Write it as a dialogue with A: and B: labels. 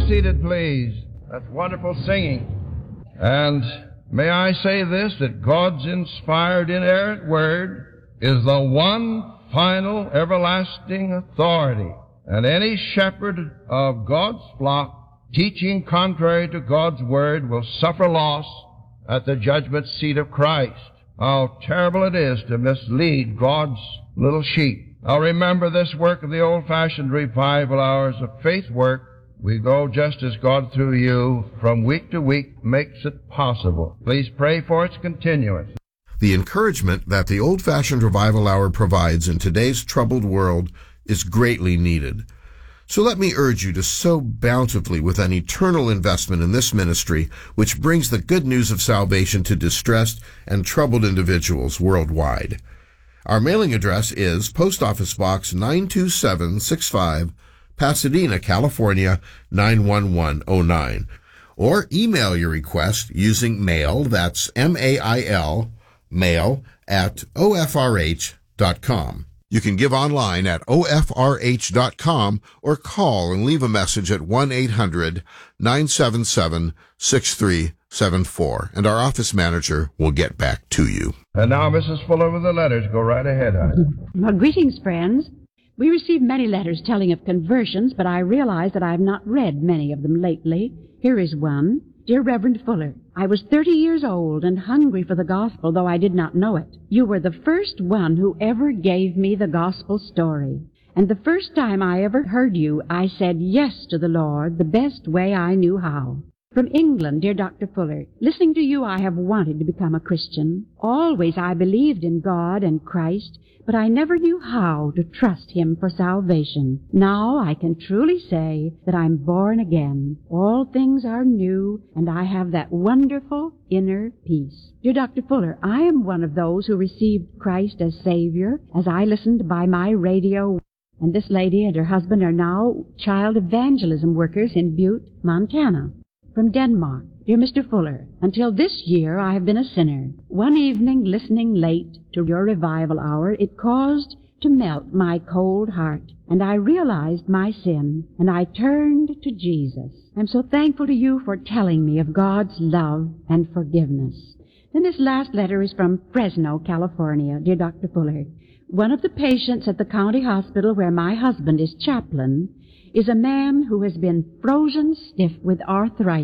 A: seated, please. That's wonderful singing. And may I say this, that God's inspired, inerrant Word is the one final, everlasting authority. And any shepherd of God's flock teaching contrary to God's Word will suffer loss at the judgment seat of Christ. How terrible it is to mislead God's little sheep. Now remember this work of the old-fashioned revival hours of faith work. We go just as God through you from week to week makes it possible. Please pray for its continuance.
B: The encouragement that the old-fashioned revival hour provides in today's troubled world is greatly needed. So let me urge you to sow bountifully with an eternal investment in this ministry, which brings the good news of salvation to distressed and troubled individuals worldwide. Our mailing address is Post Office Box 92765, Pasadena, California, 91109. Or email your request using mail, that's M-A-I-L, mail at ofrh.com. You can give online at ofrh.com or call and leave a message at 1-800-977-6374, and our office manager will get back to you.
A: And now, Mrs. Fuller, with the letters. Go right ahead, honey.
C: Well, greetings, friends. We receive many letters telling of conversions, but I realize that I have not read many of them lately. Here is one. Dear Reverend Fuller, I was 30 years old and hungry for the gospel, though I did not know it. You were the first one who ever gave me the gospel story. And the first time I ever heard you, I said yes to the Lord the best way I knew how. From England, dear Dr. Fuller, listening to you, I have wanted to become a Christian. Always I believed in God and Christ, but I never knew how to trust Him for salvation. Now I can truly say that I'm born again. All things are new, and I have that wonderful inner peace. Dear Dr. Fuller, I am one of those who received Christ as Savior as I listened by my radio. And this lady and her husband are now child evangelism workers in Butte, Montana. From Denmark, dear Mr. Fuller, until this year I have been a sinner. One evening, listening late to your revival hour, it caused to melt my cold heart, and I realized my sin, and I turned to Jesus. I'm so thankful to you for telling me of God's love and forgiveness. Then this last letter is from Fresno, California, dear Dr. Fuller. One of the patients at the county hospital where my husband is chaplain is a man who has been frozen stiff with arthritis.